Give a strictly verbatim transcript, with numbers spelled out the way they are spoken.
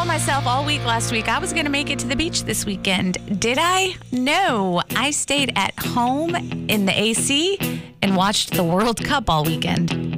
told myself all week last week I was going to make it to the beach this weekend. Did I? No. I stayed at home in the A C and watched the World Cup all weekend.